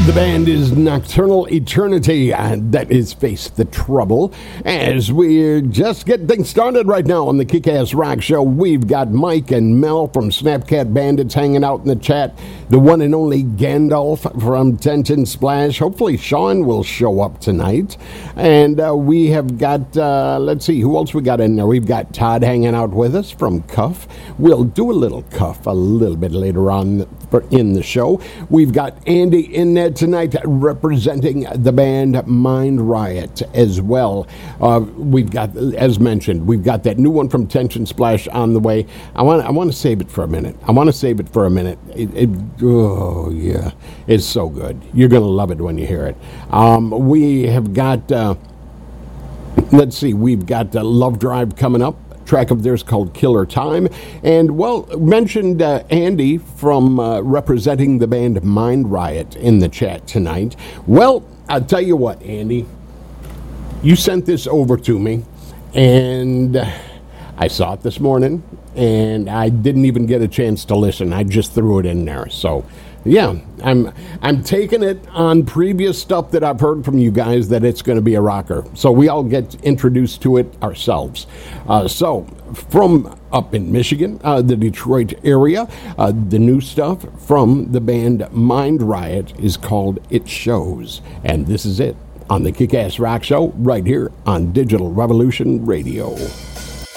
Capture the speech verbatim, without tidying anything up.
The band is Nocturnal Eternity, and that is Face the Trouble. As we're just getting things started right now on the Kick-Ass Rock Show, we've got Mike and Mel from Snapcat Bandits hanging out in the chat. The one and only Gandalf from Tension Splash. Hopefully Sean will show up tonight. And uh, we have got, uh, let's see, who else we got in there? We've got Todd hanging out with us from Cuff. We'll do a little Cuff a little bit later on in the show. We've got Andy in there tonight representing the band Mind Riot as well. Uh, we've got, as mentioned, we've got that new one from Tension Splash on the way. I want I want to save it for a minute. I want to save it for a minute. It, it, oh, yeah. It's so good. You're going to love it when you hear it. Um, we have got, uh, let's see, we've got uh, Love Drive coming up. Track of theirs called Killer Time. And, well, mentioned uh, Andy from uh, representing the band Mind Riot in the chat tonight. Well, I'll tell you what, Andy. You sent this over to me, and uh, I saw it this morning, and I didn't even get a chance to listen. I just threw it in there. So, yeah, I'm I'm taking it on previous stuff that I've heard from you guys that it's going to be a rocker. So we all get introduced to it ourselves. Uh, so from up in Michigan, uh, the Detroit area, uh, the new stuff from the band Mind Riot is called It Shows. And this is it on the Kick-Ass Rock Show right here on Digital Revolution Radio.